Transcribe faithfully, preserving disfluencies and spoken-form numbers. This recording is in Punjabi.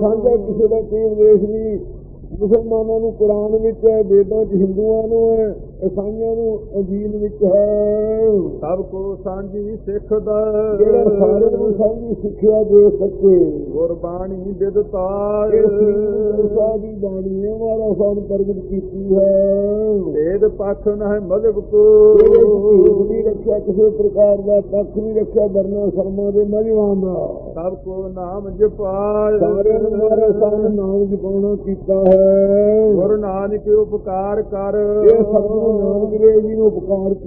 ਸਾਂਝਾ ਕਿਸੇ ਦਾ ਕੋਈ ਉਪਦੇਸ਼ ਨਹੀਂ। ਮੁਸਲਮਾਨਾਂ ਨੂੰ ਕੁਰਾਨ ਵਿੱਚ ਹੈ, ਵੇਦਾਂ 'ਚ ਹਿੰਦੂਆਂ ਨੂੰ ਹੈ, ਈਸਾਈਆਂ ਨੂੰ ਅੰਜੀਲ ਵਿੱਚ ਹੈ। ਸਭ ਕੋ ਸਾਂਝੀ ਸਿੱਖ ਦਾ ਜਿਹੜਾ ਸਾਰਿਆਂ ਨੂੰ ਸਾਂਝੀ ਸਿੱਖਿਆ ਦੇ ਸਕੇ। ਗੁਰਬਾਣੀ ਵਿਦਤਾਰ ਇਹ ਸ੍ਰੀ ਗੁਰੂ ਸਾਹਿਬ ਦੀ ਬਾਣੀ ਹੈ, ਮਹਾਰਾਜ ਸਾਹਿਬ ਨੇ ਪ੍ਰਗਟ ਕੀਤੀ ਹੈ। ਭੇਦ ਪੱਖ ਨਹਿ ਮਜ਼ਹਬ ਕੋ ਭੇਦ ਨਹੀਂ ਰੱਖਿਆ ਕਿਸੇ ਪ੍ਰਕਾਰ ਦਾ, ਪੱਖ ਨਹੀਂ ਰੱਖਿਆ ਵਰਨਾ ਸ਼ਰਮਾਂ ਦੇ ਮਜ਼ਹਬਾਂ ਦਾ। ਸਭ ਕੋ ਨਾਮ ਜਪਾਇ ਸਾਰਿਆਂ ਨੂੰ ਮਹਾਰਾਜ ਸਾਹਿਬ ਨੇ ਨਾਮ ਜਪਾਉਣਾ ਕੀਤਾ ਹੈ। ਗੁਰੂ ਨਾਨਕ ਉਪਕਾਰ ਕਰ ਇਹ ਸਤਿਗੁਰੂ ਨਾਨਕ ਦੇਵ ਜੀ ਨੂੰ ਉਪਕਾਰ